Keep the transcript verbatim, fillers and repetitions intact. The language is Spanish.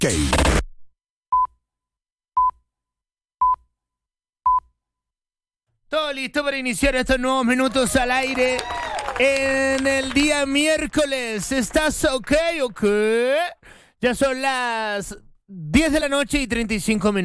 Todo listo para iniciar estos nuevos minutos al aire en el día miércoles. ¿Estás ok o qué? Ya son las diez de la noche y treinta y cinco minutos.